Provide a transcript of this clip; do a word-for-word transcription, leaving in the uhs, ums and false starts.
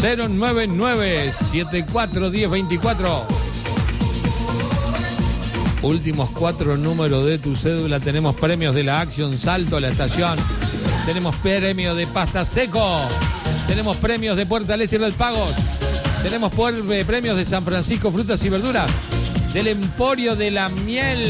cero nueve nueve siete cuatro uno cero dos cuatro. Últimos cuatro números de tu cédula. Tenemos premios de la Action Salto a la estación. Tenemos premio de Pasta Seco. Tenemos premios de Puerta del Este y del Pagos. Tenemos premios de San Francisco Frutas y Verduras. Del Emporio de la Miel.